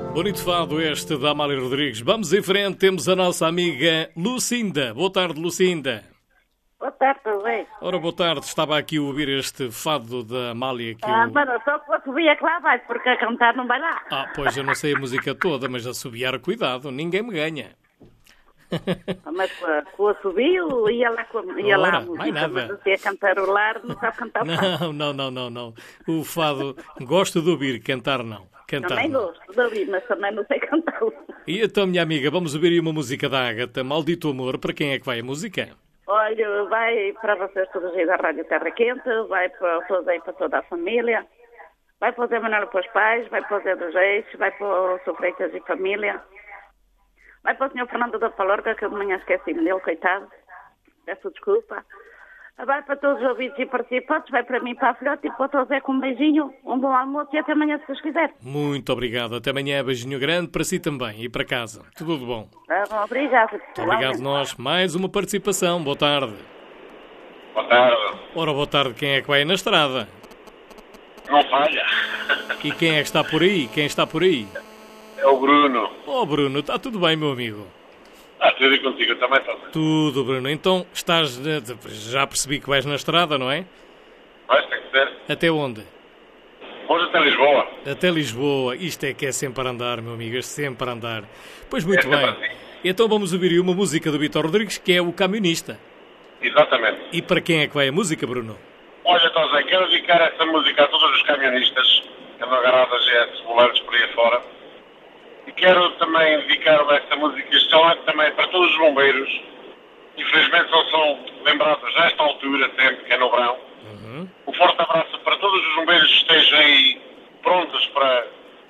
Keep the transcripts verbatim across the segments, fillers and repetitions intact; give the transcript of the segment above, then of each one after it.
Bonito fado este da Amália Rodrigues. Vamos em frente, temos a nossa amiga Lucinda. Boa tarde, Lucinda. Boa tarde, tudo bem? Ora, boa tarde. Estava aqui a ouvir este fado da Amália que Ah, eu... mas só que assobia que lá vai, porque a cantar não vai lá. Ah, pois eu não sei a música toda, mas assobiar, cuidado, ninguém me ganha. Mas com o assobio ia lá, com, ia lá a Ora, música, mais nada. mas assim a cantarolar não sabe cantar o fado. Não, não, não, não, não. O fado, gosto de ouvir, cantar não. Cantar Também não. gosto de ouvir, mas também não sei cantá-lo. E então, minha amiga, vamos ouvir aí uma música da Ágata, Maldito Amor. Para quem é que vai a música? Olha, vai para vocês todos aí da Rádio Terra Quente, vai para todos aí para toda a família, vai para o Zé Manuel para os pais, vai para o Zé dos Reis, vai para o Sr. Freitas e família, vai para o senhor Fernando da Palorca, que eu de manhã esqueci-me dele, coitado, peço desculpa. Vai para todos os ouvintes e participantes, vai para mim, para a filhote e para o Zé com um beijinho, um bom almoço e até amanhã se Deus quiser. Muito obrigado. Até amanhã. Beijinho grande para si também e para casa. Tudo de bom. Tá bom, obrigado. Muito obrigado nós. Mais uma participação. Boa tarde. Boa tarde. Ora, boa tarde. Quem é que vai na estrada? Não falha. E quem é que está por aí? Quem está por aí? É o Bruno. Oh, Bruno, está tudo bem, meu amigo? Ah, tudo e contigo também, está bem. Tudo, Bruno. Então, estás... Já percebi que vais na estrada, não é? Mas tem que ser. Até onde? Hoje até Lisboa. Até Lisboa. Isto é que é sempre a andar, meu amigo. É sempre a andar. Pois muito É bem. sempre assim. Então vamos ouvir aí uma música do Vítor Rodrigues, que é o Camionista. Exatamente. E para quem é que vai a música, Bruno? Olha, então, Zé, quero dedicar esta música a todos os camionistas que andam agarrados a esses volantes por aí fora. E quero também dedicar esta música especialmente também para todos os bombeiros. Infelizmente não são lembrados nesta altura, sempre, que é no verão. Uhum. Um forte abraço para todos os bombeiros que estejam aí prontos para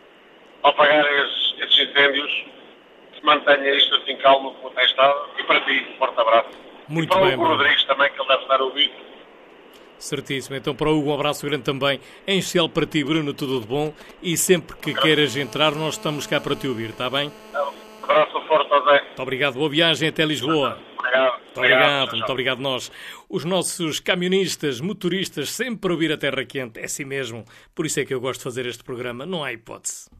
apagarem esses, esses incêndios. Que se mantenha isto assim calmo como tem estado. E para ti, um forte abraço. Muito e para bem, o Hugo Bruno. Rodrigues também, que ele deve estar a ouvir. Certíssimo. Então para o Hugo um abraço grande também. Em especial para ti, Bruno, tudo de bom. E sempre que queiras entrar, nós estamos cá para te ouvir, está bem? Um abraço forte ao Zé. Muito obrigado. Boa viagem até Lisboa. Obrigado. Muito obrigado, muito obrigado nós. Os nossos camionistas, motoristas, sempre para ouvir a terra quente. É assim mesmo. Por isso é que eu gosto de fazer este programa. Não há hipótese.